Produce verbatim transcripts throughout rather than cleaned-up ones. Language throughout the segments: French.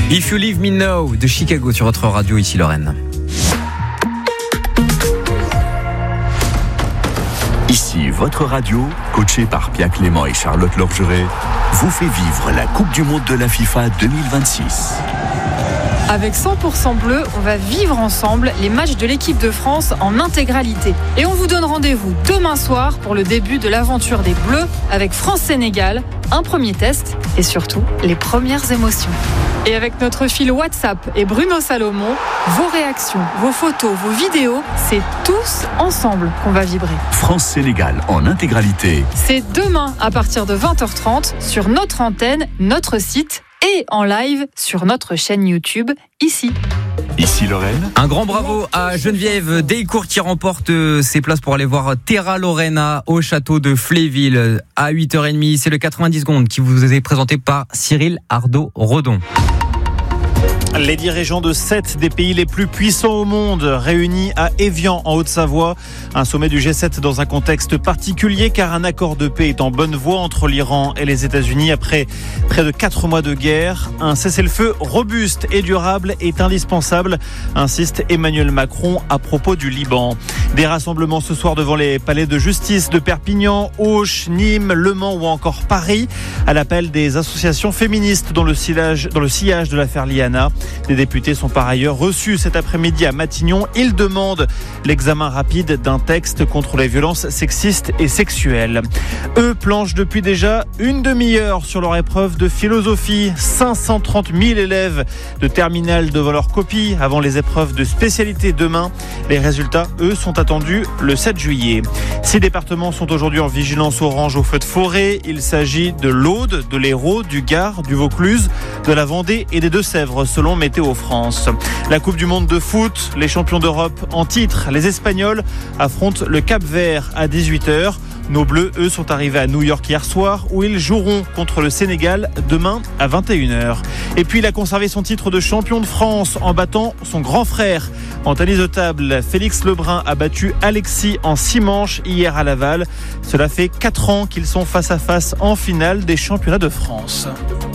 If You Leave Me Now de Chicago sur votre radio, ici Lorraine. Ici votre radio, coaché par Pia Clément et Charlotte Lorgeret, vous fait vivre la Coupe du Monde de la FIFA deux mille vingt-six. Avec cent pour cent bleu, on va vivre ensemble les matchs de l'équipe de France en intégralité. Et on vous donne rendez-vous demain soir pour le début de l'aventure des Bleus avec France-Sénégal, un premier test et surtout les premières émotions. Et avec notre fil WhatsApp et Bruno Salomon, vos réactions, vos photos, vos vidéos, c'est tous ensemble qu'on va vibrer. France-Sénégal en intégralité. C'est demain à partir de vingt heures trente sur notre antenne, notre site et en live sur notre chaîne YouTube, ici. Ici Lorraine. Un grand bravo à Geneviève Delcourt qui remporte ses places pour aller voir Terra Lorena au château de Fléville à huit heures trente. C'est le quatre-vingt-dix secondes qui vous est présenté par Cyril Ardo-Redon. Les dirigeants de sept des pays les plus puissants au monde réunis à Évian en Haute-Savoie. Un sommet du G sept dans un contexte particulier car un accord de paix est en bonne voie entre l'Iran et les États-Unis après près de quatre mois de guerre. Un cessez-le-feu robuste et durable est indispensable, insiste Emmanuel Macron à propos du Liban. Des rassemblements ce soir devant les palais de justice de Perpignan, Auch, Nîmes, Le Mans ou encore Paris à l'appel des associations féministes dans le sillage, dans le sillage de l'affaire Liana. Des députés sont par ailleurs reçus cet après-midi à Matignon. Ils demandent l'examen rapide d'un texte contre les violences sexistes et sexuelles. Eux planchent depuis déjà une demi-heure sur leur épreuve de philosophie. cinq cent trente mille élèves de terminale devant leur copie avant les épreuves de spécialité demain. Les résultats, eux, sont attendus le sept juillet. Six départements sont aujourd'hui en vigilance orange au feu de forêt. Il s'agit de l'Aude, de l'Hérault, du Gard, du Vaucluse, de la Vendée et des Deux-Sèvres, selon Météo France. La Coupe du Monde de foot, les champions d'Europe en titre, les Espagnols affrontent le Cap-Vert à dix-huit heures. Nos Bleus, eux, sont arrivés à New York hier soir où ils joueront contre le Sénégal demain à vingt et une heures. Et puis il a conservé son titre de champion de France en battant son grand frère. En tennis de table, Félix Lebrun a battu Alexis en six manches hier à Laval. Cela fait quatre ans qu'ils sont face à face en finale des championnats de France.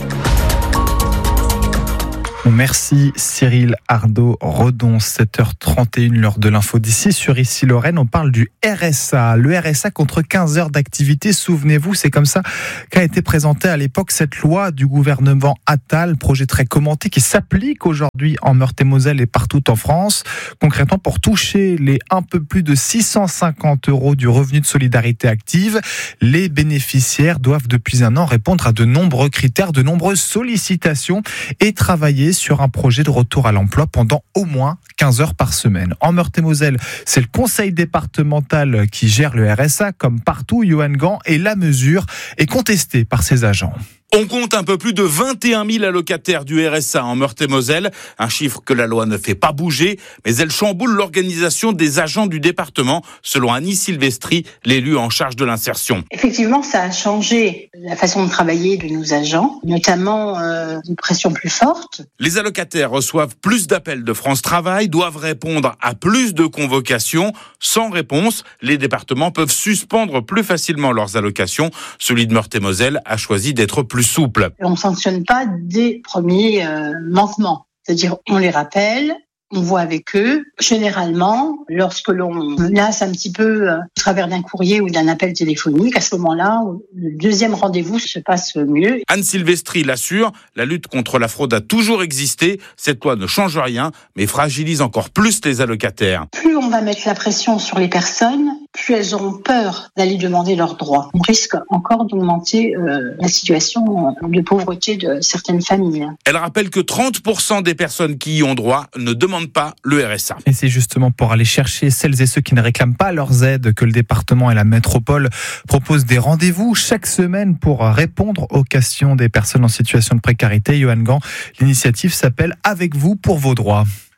Merci Cyril Ardo-Redon, sept heures trente et une, l'heure de l'info d'ici sur Ici Lorraine. On parle du R S A. Le R S A contre quinze heures d'activité. Souvenez-vous, c'est comme ça qu'a été présentée à l'époque cette loi du gouvernement Attal, projet très commenté qui s'applique aujourd'hui en Meurthe-et-Moselle et partout en France. Concrètement, pour toucher les un peu plus de six cent cinquante euros du revenu de solidarité active, les bénéficiaires doivent depuis un an répondre à de nombreux critères, de nombreuses sollicitations et travailler sur un projet de retour à l'emploi pendant au moins quinze heures par semaine. En Meurthe-et-Moselle, c'est le conseil départemental qui gère le R S A comme partout, Johan Gant, et la mesure est contestée par ses agents. On compte un peu plus de vingt et un mille allocataires du R S A en Meurthe-et-Moselle, un chiffre que la loi ne fait pas bouger, mais elle chamboule l'organisation des agents du département, selon Annie Silvestri, l'élue en charge de l'insertion. Effectivement, ça a changé la façon de travailler de nos agents, notamment euh, une pression plus forte. Les allocataires reçoivent plus d'appels de France Travail, doivent répondre à plus de convocations. Sans réponse, les départements peuvent suspendre plus facilement leurs allocations. Celui de Meurthe-et-Moselle a choisi d'être plus souple. On ne sanctionne pas des premiers euh, manquements. C'est-à-dire, on les rappelle, on voit avec eux. Généralement, lorsque l'on menace un petit peu euh, au travers d'un courrier ou d'un appel téléphonique, à ce moment-là, le deuxième rendez-vous se passe mieux. Anne Silvestri l'assure, la lutte contre la fraude a toujours existé. Cette loi ne change rien, mais fragilise encore plus les allocataires. Plus on va mettre la pression sur les personnes, plus elles auront peur d'aller demander leurs droits. On risque encore d'augmenter euh, la situation de pauvreté de certaines familles. Elle rappelle que trente pour cent des personnes qui y ont droit ne demandent pas le R S A. Et c'est justement pour aller chercher celles et ceux qui ne réclament pas leurs aides que le département et la métropole proposent des rendez-vous chaque semaine pour répondre aux questions des personnes en situation de précarité. Johan Gant, l'initiative s'appelle « Avec vous pour vos droits ».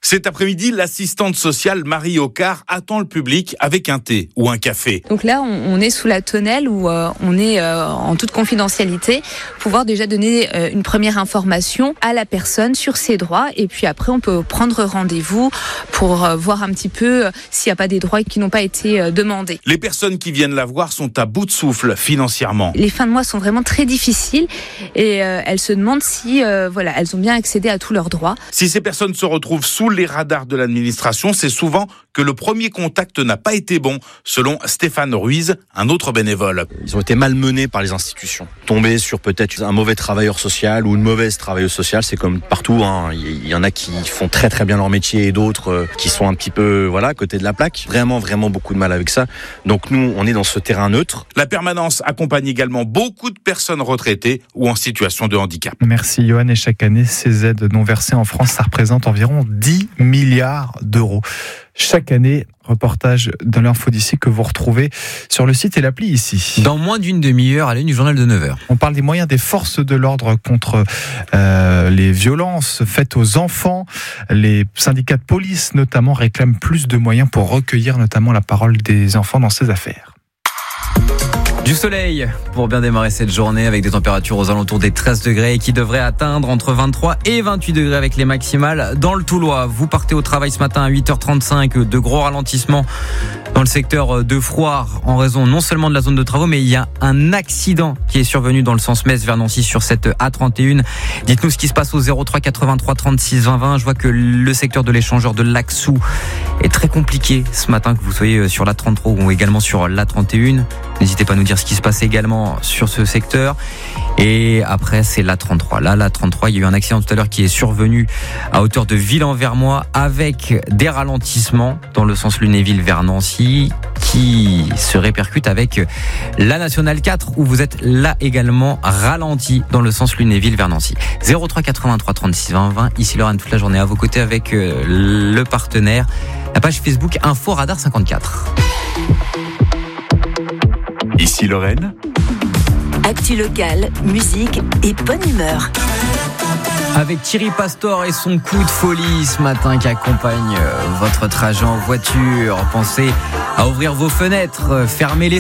Cet après-midi, l'assistante sociale Marie Ocard attend le public avec un thé ou un café. Donc là, on, on est sous la tonnelle où euh, on est euh, en toute confidentialité, pouvoir déjà donner euh, une première information à la personne sur ses droits et puis après on peut prendre rendez-vous pour euh, voir un petit peu euh, s'il n'y a pas des droits qui n'ont pas été euh, demandés. Les personnes qui viennent la voir sont à bout de souffle financièrement. Les fins de mois sont vraiment très difficiles et euh, elles se demandent si euh, voilà, elles ont bien accédé à tous leurs droits. Si ces personnes se retrouvent sous les radars de l'administration, c'est souvent que le premier contact n'a pas été bon, selon Stéphane Ruiz, un autre bénévole. Ils ont été malmenés par les institutions. Tomber sur peut-être un mauvais travailleur social ou une mauvaise travailleuse sociale, c'est comme partout, hein. Il y en a qui font très très bien leur métier et d'autres euh, qui sont un petit peu voilà, à côté de la plaque. Vraiment, vraiment beaucoup de mal avec ça. Donc nous, on est dans ce terrain neutre. La permanence accompagne également beaucoup de personnes retraitées ou en situation de handicap. Merci Johan. Et chaque année, ces aides non versées en France, ça représente environ dix milliards d'euros. Chaque année, reportage de l'info d'ici que vous retrouvez sur le site et l'appli ici. Dans moins d'une demi-heure, à la une du journal de neuf heures. On parle des moyens des forces de l'ordre contre euh, les violences faites aux enfants. Les syndicats de police notamment réclament plus de moyens pour recueillir notamment la parole des enfants dans ces affaires. Du soleil pour bien démarrer cette journée avec des températures aux alentours des treize degrés et qui devraient atteindre entre vingt-trois et vingt-huit degrés avec les maximales dans le Toulois. Vous partez au travail ce matin à huit heures trente-cinq, de gros ralentissements dans le secteur de Frouard en raison non seulement de la zone de travaux, mais il y a un accident qui est survenu dans le sens Metz vers Nancy sur cette A trente et un. Dites-nous ce qui se passe au zéro trois quatre-vingt-trois trente-six vingt vingt. Je vois que le secteur de l'échangeur de Laxou est très compliqué ce matin, que vous soyez sur l'A trente-trois ou également sur l'A trente et un. N'hésitez pas à nous dire ce qui se passe également sur ce secteur. Et après, c'est l'A trente-trois. Là, l'A trente-trois, il y a eu un accident tout à l'heure qui est survenu à hauteur de Ville-en-Vermois avec des ralentissements dans le sens Lunéville vers Nancy qui se répercute avec la Nationale quatre où vous êtes là également ralenti dans le sens Lunéville vers Nancy. zéro trois quatre-vingt-trois trente-six vingt vingt. Ici Lorraine toute la journée à vos côtés avec le partenaire, la page Facebook Info Radar cinquante-quatre. Ici Lorraine. Actu locale, musique et bonne humeur. Avec Thierry Pastor et son coup de folie ce matin qui accompagne votre trajet en voiture. Pensez à ouvrir vos fenêtres, fermer les